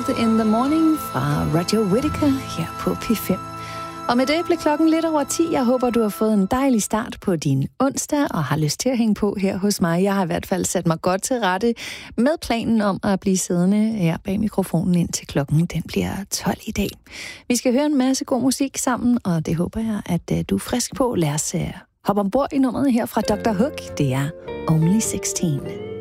Cold in the Morning fra Roger Whittaker her på P5. Og med det blev klokken lidt over 10. Jeg håber, du har fået en dejlig start på din onsdag og har lyst til at hænge på her hos mig. Jeg har i hvert fald sat mig godt til rette med planen om at blive siddende her bag mikrofonen indtil klokken den bliver 12 i dag. Vi skal høre en masse god musik sammen, og det håber jeg, at du er frisk på. Lad os hoppe ombord i nummeret her fra Dr. Hook. Det er Only 16.